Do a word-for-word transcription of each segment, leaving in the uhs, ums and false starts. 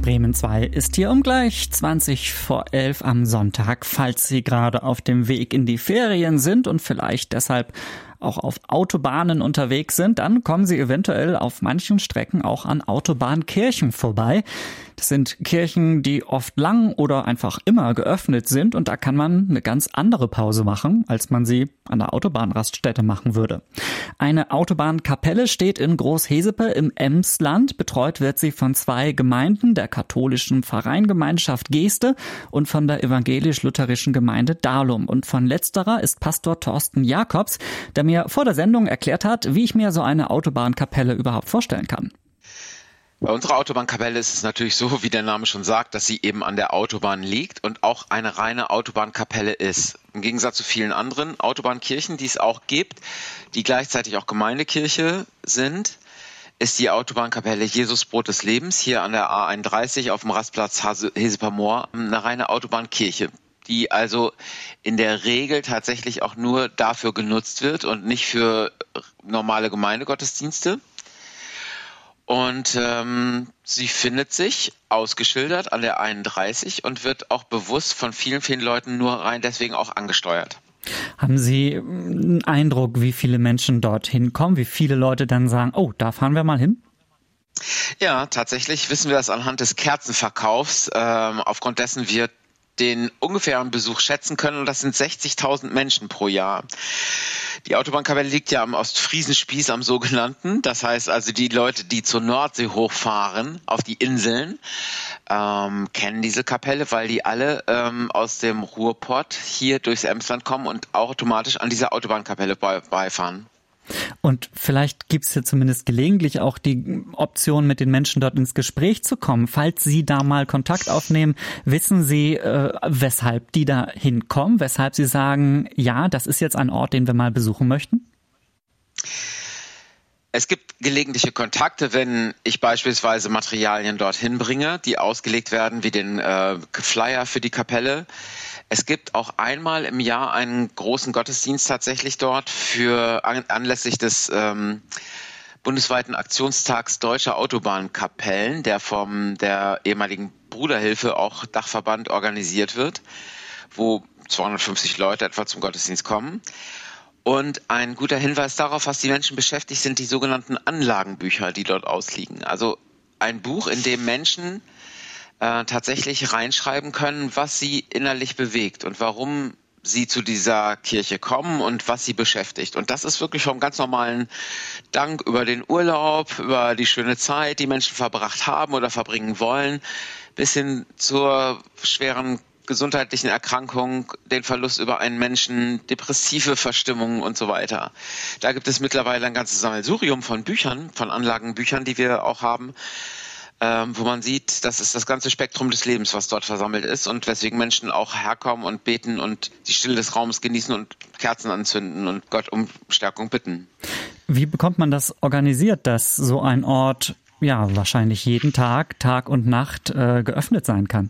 Bremen zwei ist hier um gleich zwanzig vor elf am Sonntag. Falls Sie gerade auf dem Weg in die Ferien sind und vielleicht deshalb auch auf Autobahnen unterwegs sind, dann kommen Sie eventuell auf manchen Strecken auch an Autobahnkirchen vorbei. Das sind Kirchen, die oft lang oder einfach immer geöffnet sind und da kann man eine ganz andere Pause machen, als man sie an der Autobahnraststätte machen würde. Eine Autobahnkapelle steht in Großhesepe im Emsland. Betreut wird sie von zwei Gemeinden, der katholischen Pfarreingemeinschaft Geeste und von der evangelisch-lutherischen Gemeinde Dahlum. Und von letzterer ist Pastor Thorsten Jacobs, der mir vor der Sendung erklärt hat, wie ich mir so eine Autobahnkapelle überhaupt vorstellen kann. Bei unserer Autobahnkapelle ist es natürlich so, wie der Name schon sagt, dass sie eben an der Autobahn liegt und auch eine reine Autobahnkapelle ist. Im Gegensatz zu vielen anderen Autobahnkirchen, die es auch gibt, die gleichzeitig auch Gemeindekirche sind, ist die Autobahnkapelle Jesus Brot des Lebens hier an der A einunddreißig auf dem Rastplatz Heseper Moor eine reine Autobahnkirche, die also in der Regel tatsächlich auch nur dafür genutzt wird und nicht für normale Gemeindegottesdienste. Und ähm, sie findet sich ausgeschildert an der einunddreißig und wird auch bewusst von vielen, vielen Leuten nur rein deswegen auch angesteuert. Haben Sie einen Eindruck, wie viele Menschen dorthin kommen, wie viele Leute dann sagen, oh, da fahren wir mal hin? Ja, tatsächlich wissen wir das anhand des Kerzenverkaufs. Ähm, aufgrund dessen wir den ungefähren Besuch schätzen können und das sind sechzigtausend Menschen pro Jahr. Die Autobahnkapelle liegt ja am Ostfriesenspieß, am sogenannten. Das heißt also, die Leute, die zur Nordsee hochfahren, auf die Inseln, ähm, kennen diese Kapelle, weil die alle ähm, aus dem Ruhrpott hier durchs Emsland kommen und automatisch an dieser Autobahnkapelle beifahren. Und vielleicht gibt es ja zumindest gelegentlich auch die Option, mit den Menschen dort ins Gespräch zu kommen. Falls Sie da mal Kontakt aufnehmen, wissen Sie, äh, weshalb die da hinkommen? Weshalb Sie sagen, ja, das ist jetzt ein Ort, den wir mal besuchen möchten? Es gibt gelegentliche Kontakte, wenn ich beispielsweise Materialien dorthin bringe, die ausgelegt werden, wie den äh, Flyer für die Kapelle. Es gibt auch einmal im Jahr einen großen Gottesdienst tatsächlich dort für an, anlässlich des ähm, bundesweiten Aktionstags deutscher Autobahnkapellen, der vom der ehemaligen Bruderhilfe, auch Dachverband, organisiert wird, wo zweihundertfünfzig Leute etwa zum Gottesdienst kommen. Und ein guter Hinweis darauf, was die Menschen beschäftigt, sind die sogenannten Anlagenbücher, die dort ausliegen. Also ein Buch, in dem Menschen äh, tatsächlich reinschreiben können, was sie innerlich bewegt und warum sie zu dieser Kirche kommen und was sie beschäftigt. Und das ist wirklich vom ganz normalen Dank über den Urlaub, über die schöne Zeit, die Menschen verbracht haben oder verbringen wollen, bis hin zur schweren gesundheitlichen Erkrankung, den Verlust über einen Menschen, depressive Verstimmungen und so weiter. Da gibt es mittlerweile ein ganzes Sammelsurium von Büchern, von Anlagenbüchern, die wir auch haben, ähm, wo man sieht, das ist das ganze Spektrum des Lebens, was dort versammelt ist und weswegen Menschen auch herkommen und beten und die Stille des Raums genießen und Kerzen anzünden und Gott um Stärkung bitten. Wie bekommt man das organisiert, dass so ein Ort ja wahrscheinlich jeden Tag, Tag und Nacht äh, geöffnet sein kann?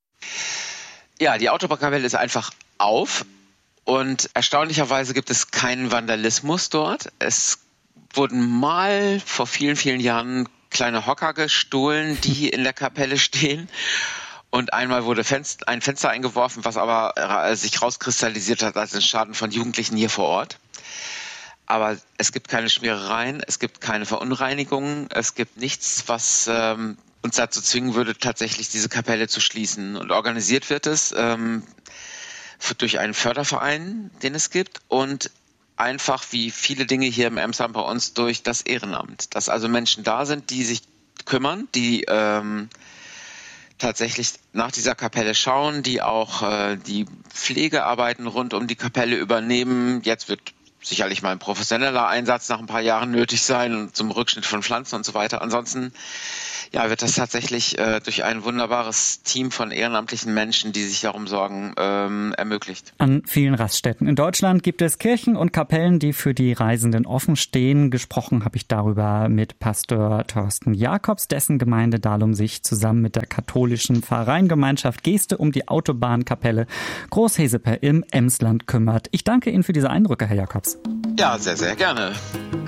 Ja, die Autobahnkapelle ist einfach auf und erstaunlicherweise gibt es keinen Vandalismus dort. Es wurden mal vor vielen, vielen Jahren kleine Hocker gestohlen, die in der Kapelle stehen. Und einmal wurde Fenster, ein Fenster eingeworfen, was aber äh, sich rauskristallisiert hat als ein Schaden von Jugendlichen hier vor Ort. Aber es gibt keine Schmierereien, es gibt keine Verunreinigungen, es gibt nichts, was ähm, uns dazu zwingen würde, tatsächlich diese Kapelle zu schließen. Und organisiert wird es ähm, durch einen Förderverein, den es gibt und einfach wie viele Dinge hier im Emsland bei uns durch das Ehrenamt. Dass also Menschen da sind, die sich kümmern, die ähm, tatsächlich nach dieser Kapelle schauen, die auch äh, die Pflegearbeiten rund um die Kapelle übernehmen. Jetzt wird sicherlich mal ein professioneller Einsatz nach ein paar Jahren nötig sein und zum Rückschnitt von Pflanzen und so weiter. Ansonsten ja, wird das tatsächlich äh, durch ein wunderbares Team von ehrenamtlichen Menschen, die sich darum sorgen, ähm, ermöglicht. An vielen Raststätten in Deutschland gibt es Kirchen und Kapellen, die für die Reisenden offen stehen. Gesprochen habe ich darüber mit Pastor Thorsten Jacobs, dessen Gemeinde Dahlum sich zusammen mit der katholischen Pfarreingemeinschaft Geeste um die Autobahnkapelle Großhesepe im Emsland kümmert. Ich danke Ihnen für diese Eindrücke, Herr Jacobs. Ja, sehr, sehr gerne.